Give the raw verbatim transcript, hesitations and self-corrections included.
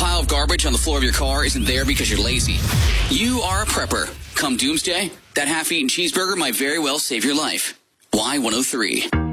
pile of garbage on the floor of your car isn't there because you're lazy. You are a prepper. Come doomsday, that half-eaten cheeseburger might very well save your life. Y one oh three.